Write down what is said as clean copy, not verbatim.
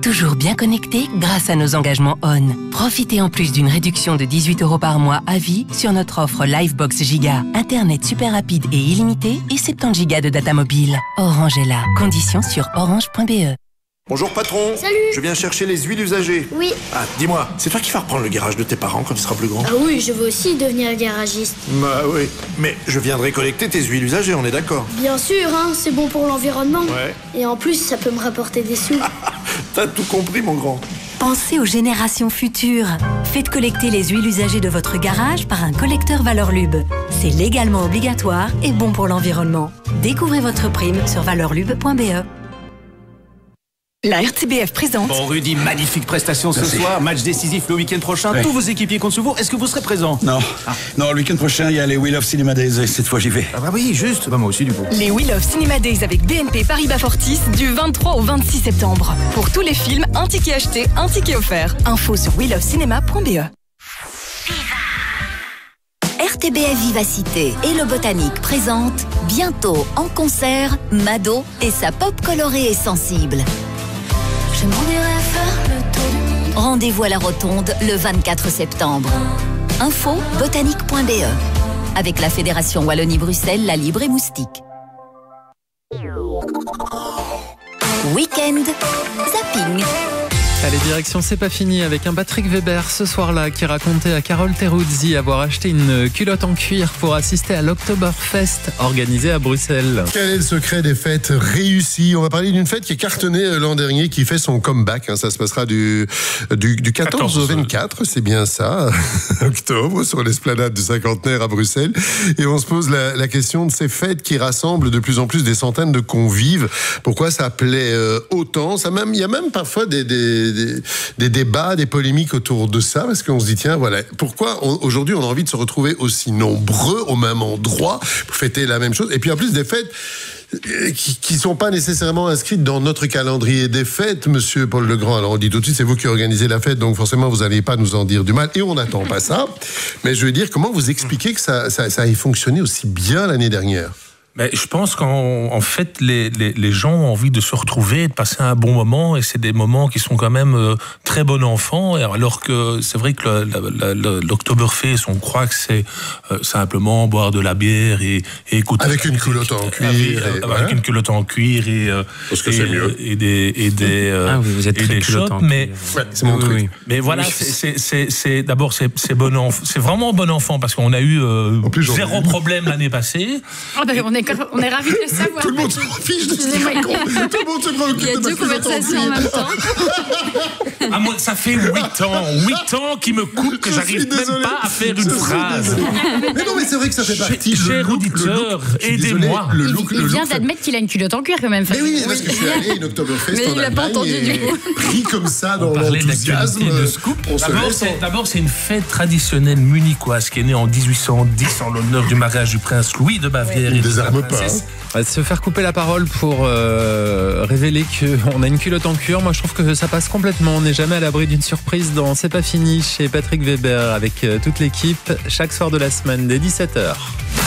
toujours bien connectés grâce à nos engagements ON. Profitez en plus d'une réduction de 18 € par mois à vie sur notre offre Livebox Giga. Internet super rapide et illimité et 70 Go de data mobile. Orange est là. Conditions sur orange.be. Bonjour patron. Salut. Je viens chercher les huiles usagées. Oui. Ah, dis-moi, c'est toi qui vas reprendre le garage de tes parents quand il sera plus grand? Ah oui, je veux aussi devenir garagiste. Bah oui, mais je viendrai collecter tes huiles usagées, on est d'accord? Bien sûr, hein, c'est bon pour l'environnement. Ouais. Et en plus, ça peut me rapporter des sous. T'as tout compris mon grand. Pensez aux générations futures. Faites collecter les huiles usagées de votre garage par un collecteur Valorlub. C'est légalement obligatoire et bon pour l'environnement. Découvrez votre prime sur valorlub.be. La RTBF présente. Bon Rudy, magnifique prestation ce soir, match décisif le week-end prochain, Ouais. tous vos équipiers comptent sur vous, est-ce que vous serez présent? Non, non, le week-end prochain, il y a les Wheel of Cinema Days et cette fois j'y vais. Ah bah oui, juste, bah moi aussi du coup. Les Wheel of Cinema Days avec BNP Paribas Fortis du 23 au 26 septembre. Pour tous les films, un ticket acheté, un ticket offert. Info sur wheelofcinema.be. RTBF Vivacité et le Botanique présentent bientôt en concert Mado et sa pop colorée et sensible. Je m'en irai faire le tour du monde. Rendez-vous à la Rotonde le 24 septembre. Info botanique.be avec la Fédération Wallonie-Bruxelles, La Libre et Moustique. Week-end zapping. Allez, direction C'est pas fini avec un Patrick Weber ce soir-là qui racontait à Carole Teruzzi avoir acheté une culotte en cuir pour assister à l'Oktoberfest organisé à Bruxelles. Quel est le secret des fêtes réussies? On va parler d'une fête qui est cartonnée l'an dernier, qui fait son comeback. Ça se passera du 14 au 24, c'est bien ça, octobre, sur l'esplanade du Cinquantenaire à Bruxelles. Et on se pose la question de ces fêtes qui rassemblent de plus en plus des centaines de convives. Pourquoi ça plaît autant? Il y a même parfois des débats, des polémiques autour de ça, parce qu'on se dit, tiens, voilà, pourquoi aujourd'hui on a envie de se retrouver aussi nombreux au même endroit pour fêter la même chose? Et puis en plus des fêtes qui sont pas nécessairement inscrites dans notre calendrier des fêtes, monsieur Paul Legrand. Alors on dit tout de suite, c'est vous qui organisez la fête, donc forcément vous n'allez pas nous en dire du mal, et on n'attend pas ça. Mais je veux dire, comment vous expliquez que ça ait fonctionné aussi bien l'année dernière? Mais je pense qu'en fait, les gens ont envie de se retrouver, de passer un bon moment, et c'est des moments qui sont quand même très bon enfant. Alors que c'est vrai que l'Oktoberfest, on croit que c'est simplement boire de la bière et écouter. Avec une culotte en cuir. Avec une culotte en cuir parce que c'est mieux. Et des vous êtes très culotte en cuir. Mais c'est mon truc. Oui. Mais voilà, c'est d'abord c'est bon enfant, c'est vraiment bon enfant parce qu'on a eu zéro problème l'année passée. Oh ben, on est ravis de le savoir. Tout le monde se fiche de ce qu'il raconte. Tout le monde se préoccupe. Il y a deux conversations en même temps. Ah, moi, ça fait 8 ans qu'ils me coupent que j'arrive même pas à faire une phrase. Mais non, mais c'est vrai que ça fait partie. Cher auditeur, aidez-moi. Il vient d'admettre qu'il a une culotte en cuir quand même. Mais oui, parce que je suis allé à une Oktoberfest mais en il l'a pas entendu du coup. Pris comme ça dans l'enthousiasme. D'abord, c'est une fête traditionnelle munichoise qui est née en 1810 en l'honneur du mariage du prince Louis de Bavière et de la princesse. On va se faire couper la parole pour révéler qu'on a une culotte en cuir. Moi, je trouve que ça passe complètement. On n'est jamais à l'abri d'une surprise dans C'est pas fini chez Patrick Weber avec toute l'équipe chaque soir de la semaine dès 17h.